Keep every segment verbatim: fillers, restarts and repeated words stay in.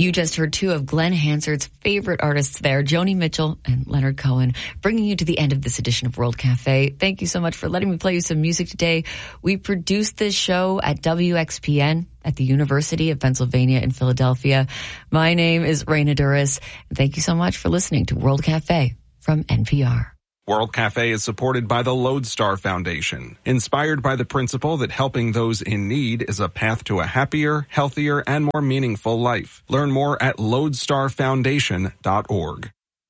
You just heard two of Glenn Hansard's favorite artists there, Joni Mitchell and Leonard Cohen, bringing you to the end of this edition of World Cafe. Thank you so much for letting me play you some music today. We produced this show at W X P N at the University of Pennsylvania in Philadelphia. My name is Raina Duras, and thank you so much for listening to World Cafe from N P R. World Cafe is supported by the Lodestar Foundation, inspired by the principle that helping those in need is a path to a happier, healthier, and more meaningful life. Learn more at lodestar foundation dot org.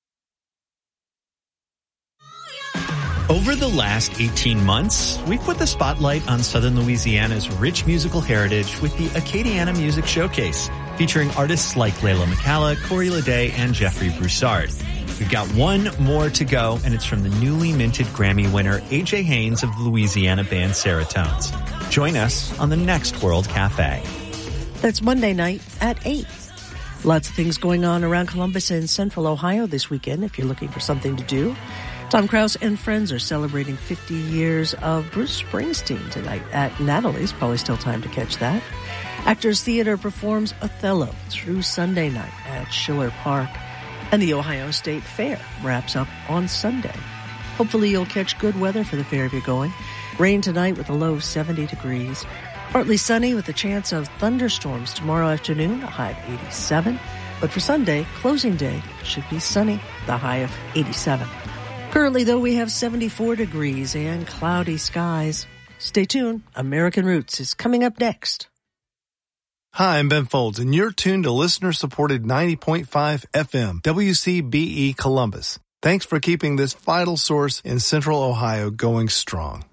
Over the last eighteen months, we've put the spotlight on Southern Louisiana's rich musical heritage with the Acadiana Music Showcase, featuring artists like Layla McCalla, Corey Leday, and Jeffrey Broussard. We've got one more to go, and it's from the newly minted Grammy winner A J Haynes of the Louisiana band Seratones. Join us on the next World Cafe. That's Monday night at eight. Lots of things going on around Columbus and Central Ohio this weekend if you're looking for something to do. Tom Krause and friends are celebrating fifty years of Bruce Springsteen tonight at Natalie's. Probably still time to catch that. Actors Theater performs Othello through Sunday night at Schiller Park. And the Ohio State Fair wraps up on Sunday. Hopefully you'll catch good weather for the fair if you're going. Rain tonight with a low of seventy degrees. Partly sunny with a chance of thunderstorms tomorrow afternoon, a high of eighty-seven. But for Sunday, closing day, should be sunny, the high of eighty-seven. Currently, though, we have seventy-four degrees and cloudy skies. Stay tuned. American Roots is coming up next. Hi, I'm Ben Folds, and you're tuned to listener-supported ninety point five F M, W C B E Columbus. Thanks for keeping this vital source in Central Ohio going strong.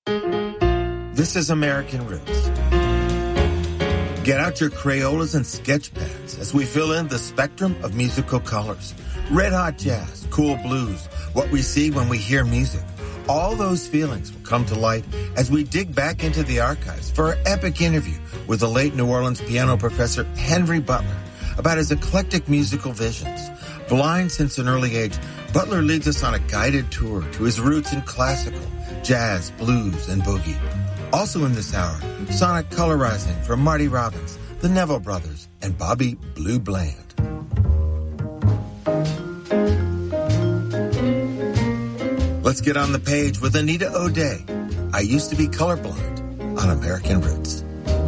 This is American Roots. Get out your Crayolas and sketch pads as we fill in the spectrum of musical colors. Red hot jazz, cool blues, what we see when we hear music. All those feelings will come to light as we dig back into the archives for our epic interview with the late New Orleans piano professor Henry Butler about his eclectic musical visions. Blind since an early age, Butler leads us on a guided tour to his roots in classical, jazz, blues, and boogie. Also in this hour, sonic colorizing from Marty Robbins, the Neville Brothers, and Bobby Blue Bland. Let's get on the page with Anita O'Day. I used to be colorblind on American Roots.